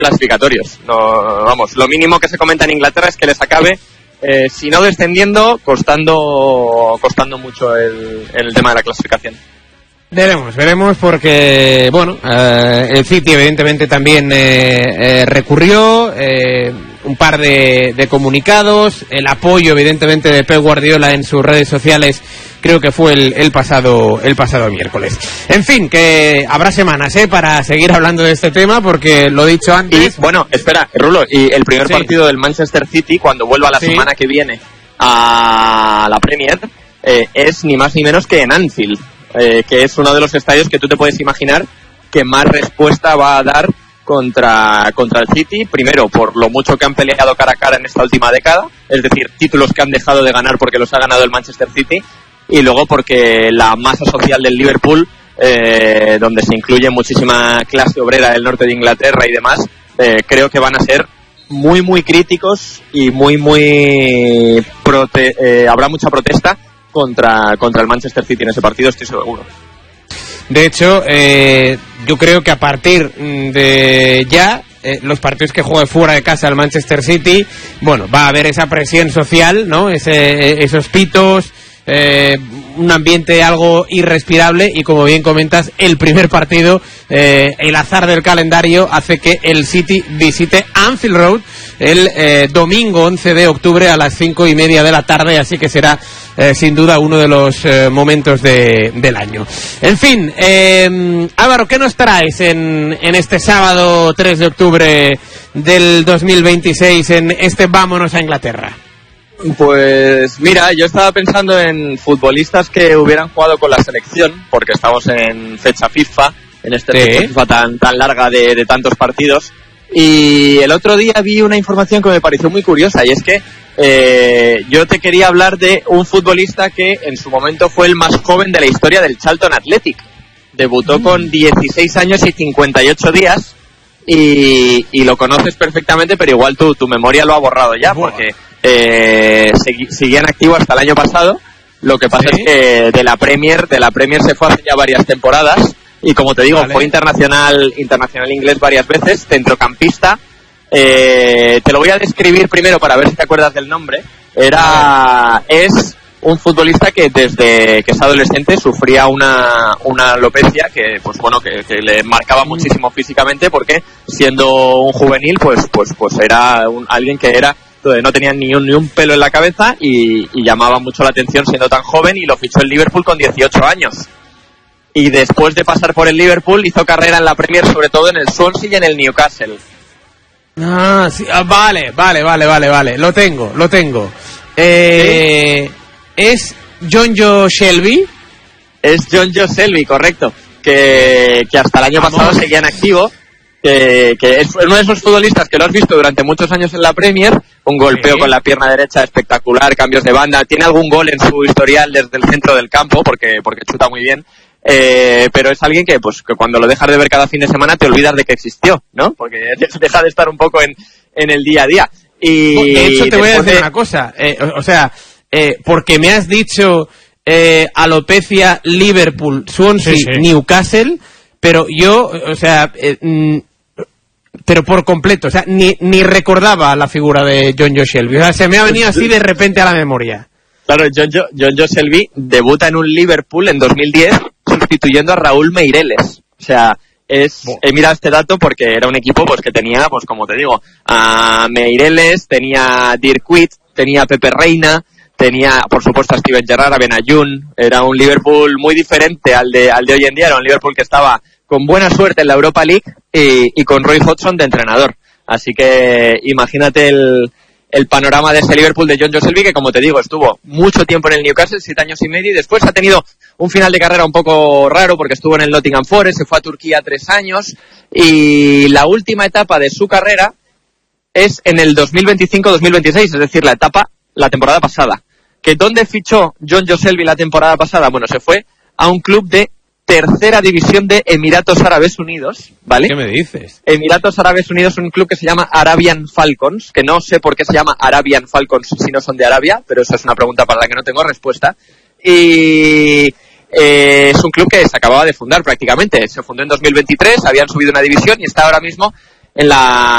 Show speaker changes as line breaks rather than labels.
clasificatorios. No, vamos, lo mínimo que se comenta en Inglaterra es que les acabe, si no descendiendo, costando mucho el tema de la clasificación.
Veremos porque, bueno, el City evidentemente también recurrió, un par de comunicados, el apoyo evidentemente de Pep Guardiola en sus redes sociales, creo que fue el pasado miércoles. En fin, que habrá semanas para seguir hablando de este tema, porque lo he dicho antes.
Y, bueno, espera, Rulo, y el primer partido del Manchester City, cuando vuelva la semana que viene a la Premier, es ni más ni menos que en Anfield. Que es uno de los estadios que tú te puedes imaginar que más respuesta va a dar contra el City, primero por lo mucho que han peleado cara a cara en esta última década, es decir, títulos que han dejado de ganar porque los ha ganado el Manchester City, y luego porque la masa social del Liverpool, donde se incluye muchísima clase obrera del norte de Inglaterra y demás, creo que van a ser muy muy críticos y habrá mucha protesta contra el Manchester City en ese partido, estoy seguro.
De hecho, yo creo que a partir de ya, los partidos que juegue fuera de casa el Manchester City, bueno, va a haber esa presión social, ¿no? Esos pitos, un ambiente algo irrespirable, y como bien comentas, el primer partido, el azar del calendario hace que el City visite Anfield Road el domingo 11 de octubre a las 5:30 de la tarde, así que será sin duda uno de los momentos del año. En fin, Álvaro, ¿qué nos traes en este sábado 3 de octubre del 2026 en este Vámonos a Inglaterra?
Pues mira, yo estaba pensando en futbolistas que hubieran jugado con la selección, porque estamos en fecha FIFA, en fecha FIFA tan larga de tantos partidos, y el otro día vi una información que me pareció muy curiosa, y es que yo te quería hablar de un futbolista que en su momento fue el más joven de la historia del Charlton Athletic. Debutó con 16 años y 58 días, y lo conoces perfectamente, pero igual tu memoria lo ha borrado ya, porque seguía en activo hasta el año pasado. Lo que pasa es que de la Premier se fue hace ya varias temporadas, y como te digo, fue internacional inglés varias veces, centrocampista. Te lo voy a describir primero para ver si te acuerdas del nombre. Es un futbolista que desde que es adolescente sufría una alopecia que pues bueno que le marcaba muchísimo físicamente, porque siendo un juvenil pues era alguien que no tenía ni un pelo en la cabeza, y llamaba mucho la atención siendo tan joven, y lo fichó el Liverpool con 18 años. Y después de pasar por el Liverpool hizo carrera en la Premier, sobre todo en el Swansea y en el Newcastle.
Sí, vale, lo tengo. ¿Es Jonjo Shelvey?
Es Jonjo Shelvey, correcto, que hasta el año pasado seguía en activo, que es uno de esos futbolistas que lo has visto durante muchos años en la Premier, un golpeo con la pierna derecha espectacular, cambios de banda, tiene algún gol en su historial desde el centro del campo, porque chuta muy bien. Pero es alguien que cuando lo dejas de ver cada fin de semana te olvidas de que existió, ¿no? Porque deja de estar un poco en el día a día. Y
de hecho te voy a decir una cosa, porque me has dicho alopecia, Liverpool, Swansea, Newcastle, pero yo, pero por completo, ni recordaba la figura de Jonjo Shelvey, se me ha venido así de repente a la memoria.
Claro, Jonjo Shelvey debuta en un Liverpool en 2010 sustituyendo a Raúl Meireles. O sea, he mirado este dato porque era un equipo que tenía, como te digo, a Meireles, tenía Dirk Kuyt, tenía a Pepe Reina, tenía por supuesto a Steven Gerrard, a Benayoun. Era un Liverpool muy diferente al de hoy en día. Era un Liverpool que estaba con buena suerte en la Europa League y con Roy Hodgson de entrenador. Así que imagínate el panorama de ese Liverpool de Jonjo Shelvey, que como te digo estuvo mucho tiempo en el Newcastle, 7 años y medio, y después ha tenido un final de carrera un poco raro porque estuvo en el Nottingham Forest, se fue a Turquía 3 años, y la última etapa de su carrera es en el 2025-2026, es decir, la temporada pasada. ¿Que dónde fichó Jonjo Shelvey la temporada pasada? Bueno, se fue a un club de tercera división de Emiratos Árabes Unidos, ¿vale?
¿Qué me dices?
Emiratos Árabes Unidos es un club que se llama Arabian Falcons, que no sé por qué se llama Arabian Falcons si no son de Arabia, pero esa es una pregunta para la que no tengo respuesta. Y es un club que se acababa de fundar prácticamente, se fundó en 2023, habían subido una división y está ahora mismo en la